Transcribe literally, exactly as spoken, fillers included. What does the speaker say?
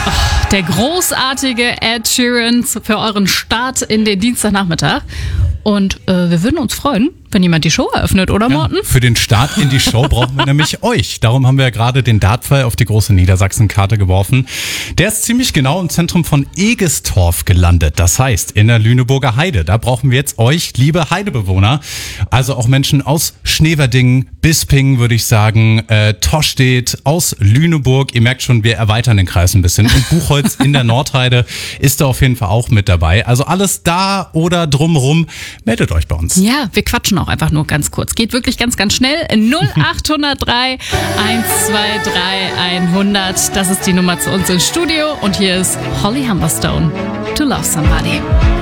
Der großartige Ed Sheeran für euren Start in den Dienstagnachmittag. Und äh, wir würden uns freuen, wenn jemand die Show eröffnet, oder Morten? Ja, für den Start in die Show brauchen wir nämlich euch. Darum haben wir ja gerade den Dartpfeil auf die große Niedersachsen-Karte geworfen. Der ist ziemlich genau im Zentrum von Egestorf gelandet. Das heißt, in der Lüneburger Heide. Da brauchen wir jetzt euch, liebe Heidebewohner. Also auch Menschen aus Schneverdingen, Bisping, würde ich sagen, äh, Tostedt, aus Lüneburg. Ihr merkt schon, wir erweitern den Kreis ein bisschen. Und Buchholz in der Nordheide ist da auf jeden Fall auch mit dabei. Also alles da oder drumrum. Meldet euch bei uns. Ja, wir quatschen auch einfach nur ganz kurz. Geht wirklich ganz, ganz schnell. null acht null drei eins zwei drei hundert. Das ist die Nummer zu uns ins Studio. Und hier ist Holly Humberstone. To Love Somebody.